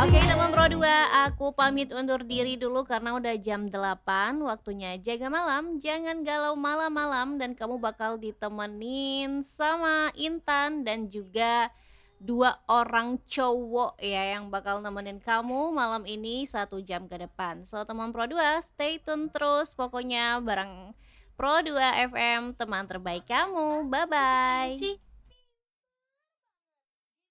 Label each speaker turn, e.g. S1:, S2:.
S1: Oke teman Pro 2, aku pamit undur diri dulu karena udah jam 8, waktunya jaga malam. Jangan galau malam-malam dan kamu bakal ditemenin sama Intan dan juga dua orang cowok ya yang bakal nemenin kamu malam ini 1 jam ke depan. So teman Pro 2, stay tune terus pokoknya bareng Pro 2 FM, teman terbaik kamu. Bye bye.